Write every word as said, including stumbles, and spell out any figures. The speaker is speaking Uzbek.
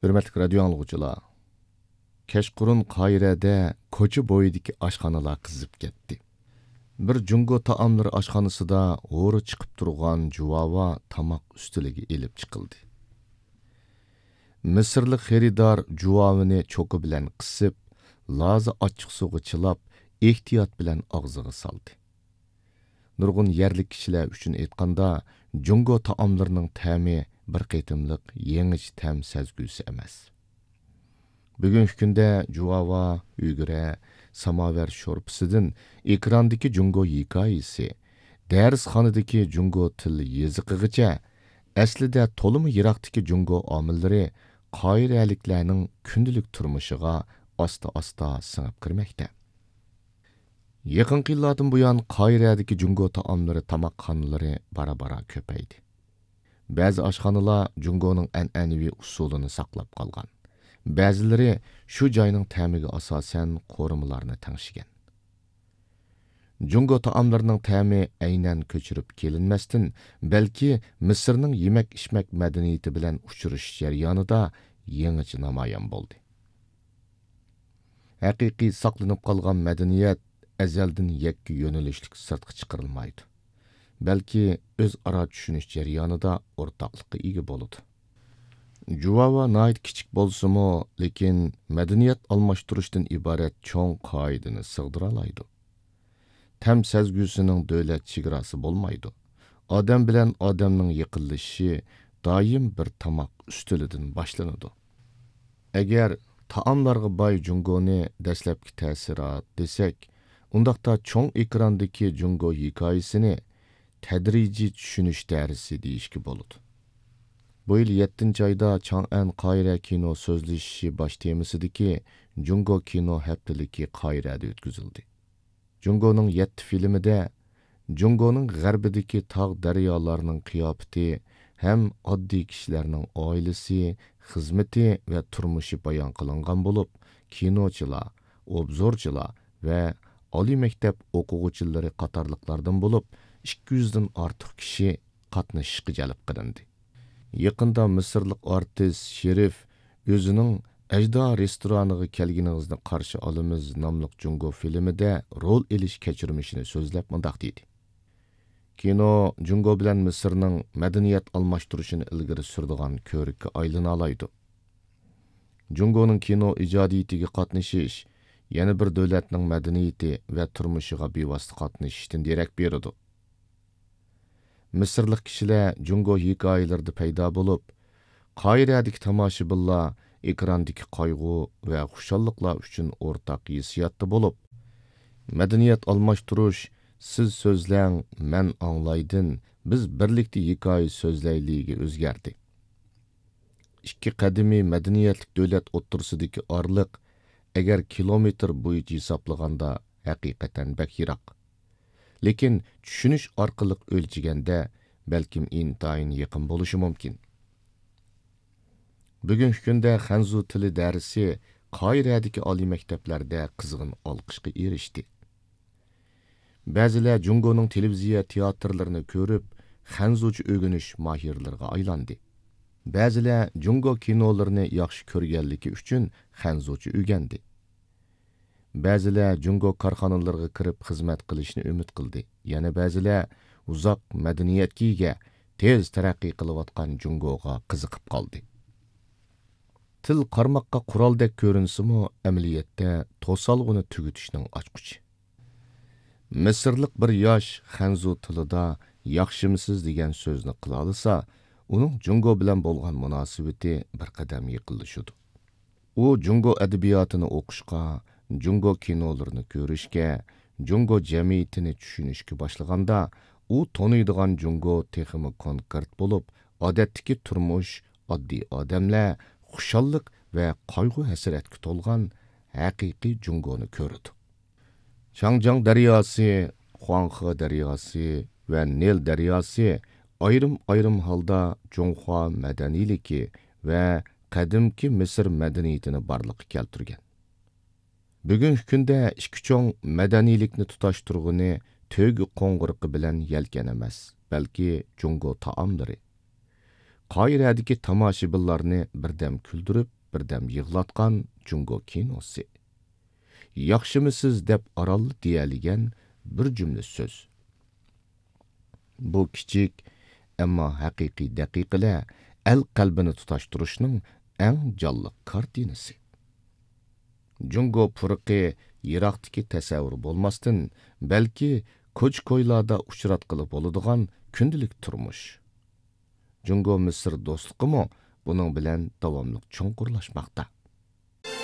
Hürmetli radyo anlıqçılar, kechqurun Qoirada ko'cha bo'yidagi oshxonalar qizib ketdi. Bir jungo taomlari oshxonasida g'o'ri chiqib turgan juvava tamoq ustiliga elib chiqildi. Misrlik xaridor juvavini cho'qi bilan qisib, lozi ochiq suvga chilab, ehtiyot bilan og'ziga soldi. Nurg'un yerlik kishilar uchun aytganda, jungo taomlarining ta'mi bir qitimliq yangicha ta'm sezgusi emas. Bugungi kunda juvava, uygura, samovar sho'rpisidan ekrandagi jungo hikoyasi, darsxonadagi jungo til yeziqigacha aslida to'limi yiroqdagi jungo omillari qoiraliklarning kundalik turmushiga asta-asta singib kirmoqda. Yaqinqi yillardan buyon Qoiradagi jungo taomlari tamoqxonalari bara-bara ko'paydi. Ba'zi oshxonalar jungoning an'anaviy usulini saqlab qolgan. Ba'zilari shu joyning ta'miga asosan qo'rimalarni tangshigan. Jungo taomlarining ta'mi aynan ko'chirib kelinmasdan, balki Misrning yemak-ichmak madaniyati bilan uchrashish jarayonida yangicha namoyon bo'ldi. Haqiqiy saqlanib qolgan madaniyat azaldan yakka yo'nalishlik sirtqa chiqarilmaydi. Balki o'zaro tushunish jarayonida o'rtoqlikqa ega bo'ladi. Juvava nayt kichik bo'lsa-mu, lekin madaniyat almashtirishdan iborat cho'ng qoidani sig'dira oladi. Tam sezgusining davlat chegarasi bo'lmaydi. Odam bilan odamning yaqinlashishi doim bir tamoq ustilidan boshlanadi. Agar taomlarga boy jungoni dastlabki ta'sirot desak, undaqda cho'ng ekrandagi jungo hikoyasini tadrijiy tushunish darsi deyishga bo'ladi. Bu yil yettinchi oyda Chang'an Qoira kino so'zlashishi bosh temasidagi jungo kino haftaligi Qoirada o'tkazildi. Jungoning yetti filmida jungoning g'arbidagi tog' daryolarning qiyofati ham oddiy kishilarning oilasi, xizmati va turmushi bayon qilingan bo'lib, kinochilar, obzorchilar va oliy maktab o'quvchilari qatorliqlardan bo'lib, ikki yuz dan ortiq kishi qatnashishga jalb qilindi. Yaqinda Misrlik artist Sherif o'zining Ajda restoraniga kelganingizni qarshi olamiz nomli jungo filmida rol elish kechirmishini so'zlab mundaq dedi. Kino jungo bilan Misrning madaniyat almashtirishini ilgari surdigan ko'rikka aylana oladi. Jungoning kino ijodiyatiga qatnashish yana bir davlatning madaniyati va turmushiga bevosita qatnashishdan derak beradi. Misrlik kishilar jungo hikoyalarida paydo bo'lib, Qoiradagi tomoshabinlar ekrandagi qayg'u va xushalliqlar uchun o'rtaq hissiyotda bo'lib, madaniyat almashtirish, siz so'zlang, men anglaydin, biz birlikda hikoya so'zlayligiga o'zgardi. Ikki qadimiy madaniyatlik davlat o'rtasidagi orliq agar kilometr bo'yicha hisoblaganda haqiqatan bak yiroq. Lekin tushunish orqali o'lchiganda balkim intayin yaqin bo'lishi mumkin. Bugungi kunda Xanzu tili darsi Qoiradagi oliy maktablarda qizg'in olqishga erishdi. Ba'zilar jungoning televiziya teatrlarini ko'rib, Xanzucha o'rganish mahirlariga aylandi. Ba'zilar jungo kinolarini yaxshi ko'rganligi uchun Xanzucha o'rgandi. Ba'zilar jungo korxonalariga kirib xizmat qilishni umid qildi. Yana ba'zilar uzoq madaniyatga ega, tez taraqqiy qilayotgan jungoga qiziqib qoldi. Til qarmoqqa quroldek ko'rinsa-mu, amaliyotda to'solg'ini tugutishning ochqichi. Misrlik bir yosh Xanzu tilida yaxshimisiz degan so'zni qila olsa, uning jungo bilan bo'lgan munosabati bir qadam yiqilishudi. U jungo adabiyotini o'qishga, jungo kinolarini ko'rishga, jungo jamiyatini tushunishga boshlaganda, u toniydigan jungo texmi konkret bo'lib, odatdagi turmush, oddiy odamlar, xushallik va qayg'u hasratga to'lgan haqiqiy jungoni ko'rdi. Changjiang daryosi, Huanghe daryosi va Nil daryosi ayrim-ayrim holda Jonghua madaniyligi va qadimki Misr madaniyatini barliqqa keltirgan. Bugungi kunda ikki cho'ng madaniylikni tutashtirg'ini to'gi qo'ng'iriqi bilan yelkan emas, balki jungo taomlari. Qoiradagi tomoshabinlarni birdam kuldirib, birdam yig'latgan Jungo kinosi. Yaxshimisiz deb Aral deyaligan bir jumla so'z. Bu kichik, ammo haqiqiy daqiqalar el qalbini tutashtirishning eng jonli kartinasi. Jungo purqi yiroqdagi tasavvur bo'lmasdan, balki ko'ch-ko'ylarda uchratqili bo'ladigan kundalik turmush. Jungo Misr do'stligimi buning bilan davomli cho'nqurlashmoqda.